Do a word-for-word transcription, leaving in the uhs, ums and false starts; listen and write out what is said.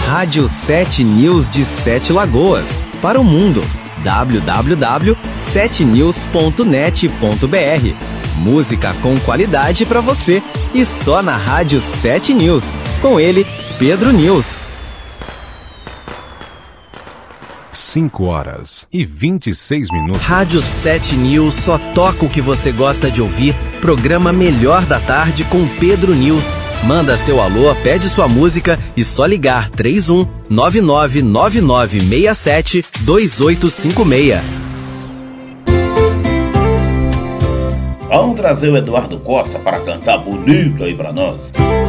Rádio sete News de Sete Lagoas, para o mundo. w w w ponto sete news ponto net ponto b r. Música com qualidade para você e só na Rádio sete News. Com ele, Pedro News. cinco horas e vinte e seis minutos. Rádio sete News só toca o que você gosta de ouvir. Programa Melhor da Tarde com Pedro News. Manda seu alô, pede sua música e só ligar três um nove nove nove nove seis sete dois oito cinco seis. Vamos trazer o Eduardo Costa para cantar bonito aí pra nós.